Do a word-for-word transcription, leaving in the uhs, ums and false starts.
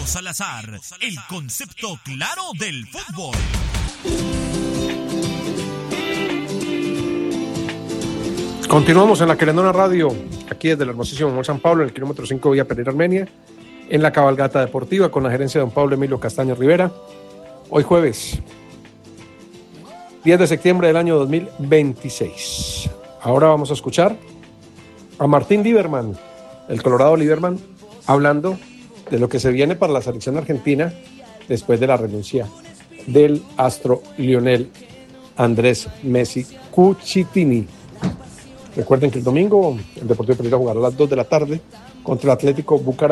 Diego Salazar, el concepto claro del fútbol. Continuamos en la Querendona Radio, aquí desde el hermosísimo Mall San Pablo, en el kilómetro cinco Vía Pereira Armenia, en la cabalgata deportiva con la gerencia de don Pablo Emilio Castaño Rivera. Hoy jueves, diez de septiembre del año dos mil veintiséis. Ahora vamos a escuchar a Martín Lieberman, el Colorado Lieberman, hablando de lo que se viene para la selección argentina después de la renuncia del astro Lionel Andrés Messi Cucitini. Recuerden que el domingo el Deportivo Pereira jugará a las dos de la tarde contra el Atlético Bucaramanga.